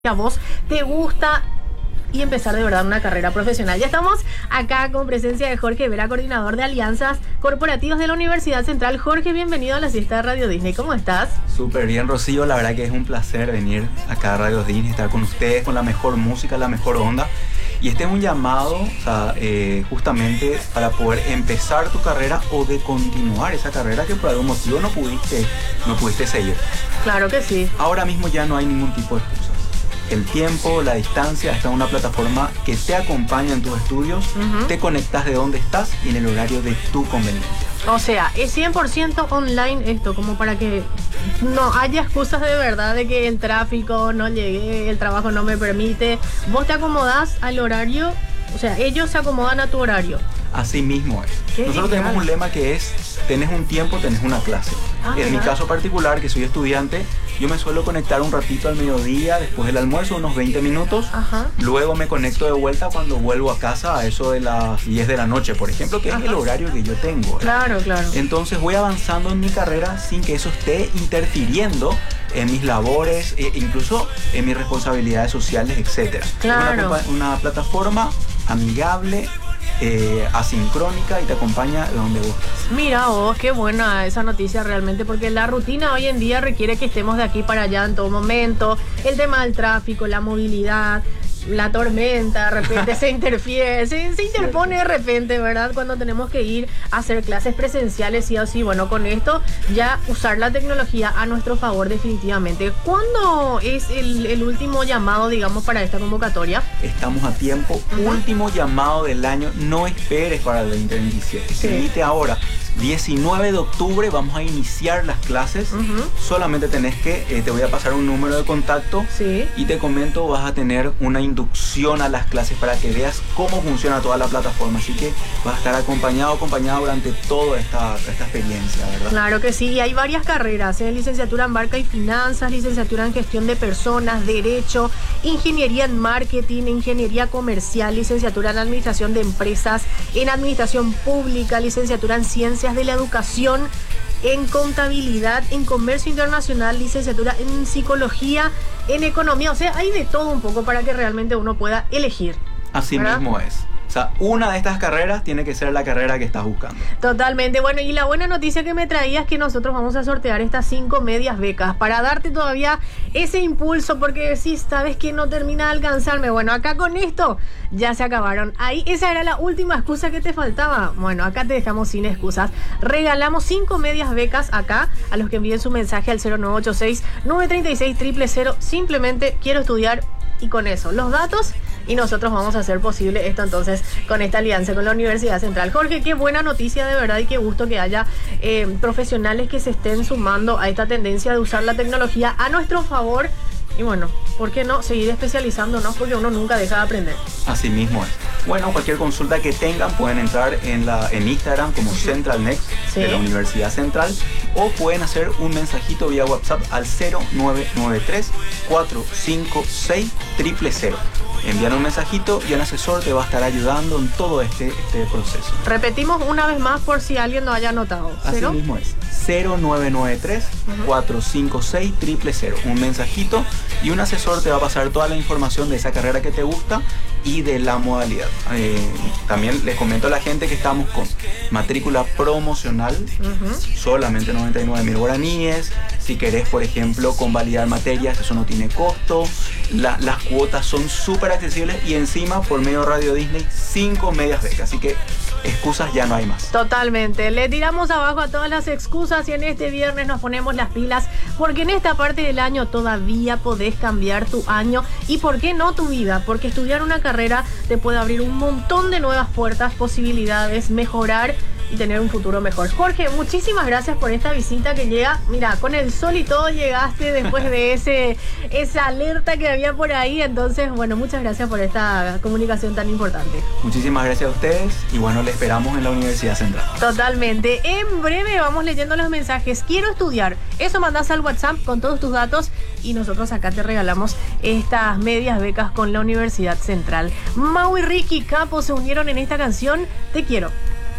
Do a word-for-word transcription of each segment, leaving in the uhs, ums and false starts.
a vos te gusta y empezar de verdad una carrera profesional. Ya estamos acá con presencia de Jorge Vera, coordinador de alianzas corporativas de la Universidad Central. Jorge, bienvenido a la siesta de Radio Disney. ¿Cómo estás? Súper bien, Rocío. La verdad que es un placer venir acá a Radio Disney, estar con ustedes, con la mejor música, la mejor onda. Y este es un llamado, o sea, eh, justamente para poder empezar tu carrera o de continuar esa carrera que por algún motivo no pudiste, no pudiste seguir. Claro que sí. Ahora mismo ya no hay ningún tipo de excusas. El tiempo, la distancia, está en una plataforma que te acompaña en tus estudios, uh-huh. Te conectas de donde estás y en el horario de tu conveniencia. O sea, es cien por ciento online esto, como para que no haya excusas de verdad de que el tráfico no llegue, el trabajo no me permite. Vos te acomodás al horario, o sea, ellos se acomodan a tu horario. Así mismo es. Nosotros genial. tenemos un lema que es, tenés un tiempo, tenés una clase. Ah, en mi caso particular, que soy estudiante, yo me suelo conectar un ratito al mediodía, después del almuerzo, unos veinte minutos. Ajá. Luego me conecto de vuelta cuando vuelvo a casa, a eso de las diez de la noche, por ejemplo, que Ajá. es el horario que yo tengo. ¿eh? Claro, claro. Entonces voy avanzando en mi carrera sin que eso esté interfiriendo en mis labores, e incluso en mis responsabilidades sociales, etcétera. Claro. Es una, una plataforma amigable, Eh, asincrónica y te acompaña de donde gustas. Mira vos, qué buena esa noticia realmente, porque la rutina hoy en día requiere que estemos de aquí para allá en todo momento. El tema del tráfico, la movilidad, la tormenta, de repente se interfiere, se, se interpone de repente, ¿verdad? Cuando tenemos que ir a hacer clases presenciales sí o sí. Bueno, con esto ya usar la tecnología a nuestro favor definitivamente. ¿Cuándo es el, el último llamado, digamos, para esta convocatoria? Estamos a tiempo. Uh-huh. Último llamado del año. No esperes para el veinte veintisiete. Sí. Inscríbete ahora. diecinueve de octubre vamos a iniciar las clases. Uh-huh. Solamente tenés que, eh, te voy a pasar un número de contacto. Sí. Y te comento, vas a tener una inducción a las clases para que veas cómo funciona toda la plataforma. Así que vas a estar acompañado, acompañado durante toda esta, esta experiencia, ¿verdad? Claro que sí. Y hay varias carreras, ¿eh? Licenciatura en Banca y Finanzas, licenciatura en Gestión de Personas, Derecho, Ingeniería en Marketing, Ingeniería Comercial, licenciatura en Administración de Empresas, en Administración Pública, licenciatura en Ciencias de la Educación, en Contabilidad, en Comercio Internacional, licenciatura en Psicología, en Economía. O sea, hay de todo un poco para que realmente uno pueda elegir. Así ¿verdad? Mismo es. O sea, una de estas carreras tiene que ser la carrera que estás buscando. Totalmente. Bueno, y la buena noticia que me traía es que nosotros vamos a sortear estas cinco medias becas para darte todavía ese impulso, porque si sabes que no termina de alcanzarme. Bueno, acá con esto ya se acabaron. Ahí, esa era la última excusa que te faltaba. Bueno, acá te dejamos sin excusas. Regalamos cinco medias becas acá a los que envíen su mensaje al cero nueve ocho seis, nueve tres seis, cero cero cero. Simplemente quiero estudiar, y con eso, los datos, y nosotros vamos a hacer posible esto entonces con esta alianza con la Universidad Central. Jorge, qué buena noticia de verdad, y qué gusto que haya eh, profesionales que se estén sumando a esta tendencia de usar la tecnología a nuestro favor. Y bueno, ¿por qué no seguir especializándonos? Porque uno nunca deja de aprender. Así mismo es. Bueno, cualquier consulta que tengan pueden entrar en, la, en Instagram como Central Next, ¿sí? De la Universidad Central, o pueden hacer un mensajito vía WhatsApp al cero nueve nueve tres, cuatro cinco seis, cero cero cero. Envían un mensajito y un asesor te va a estar ayudando en todo este, este proceso. Repetimos una vez más por si alguien no haya anotado. Así mismo es. cero nueve nueve tres, cuatro cinco seis, cero cero cero. Un mensajito y un asesor te va a pasar toda la información de esa carrera que te gusta y de la modalidad. Eh, también les comento a la gente que estamos con matrícula promocional, uh-huh. solamente noventa y nueve mil guaraníes. Si querés, por ejemplo, convalidar materias, eso no tiene costo. La, las cuotas son súper accesibles y encima, por medio de Radio Disney, cinco medias becas. Así que excusas ya no hay más. Totalmente. Le tiramos abajo a todas las excusas y en este viernes nos ponemos las pilas, porque en esta parte del año todavía podés cambiar tu año y por qué no tu vida, porque estudiar una carrera te puede abrir un montón de nuevas puertas, posibilidades, mejorar y tener un futuro mejor. Jorge, muchísimas gracias por esta visita que llega, mira, con el sol y todo llegaste después de ese esa alerta que había por ahí. Entonces, bueno, muchas gracias por esta comunicación tan importante. Muchísimas gracias a ustedes y bueno, les esperamos en la Universidad Central. Totalmente. En breve vamos leyendo los mensajes. Quiero estudiar. Eso mandás al WhatsApp con todos tus datos y nosotros acá te regalamos estas medias becas con la Universidad Central. Mau y Ricky Capo se unieron en esta canción. Te quiero.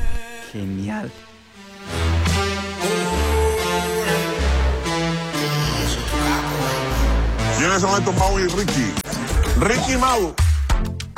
Genial. Yeah. en ese momento Mau y Ricky. Ricky y Mau.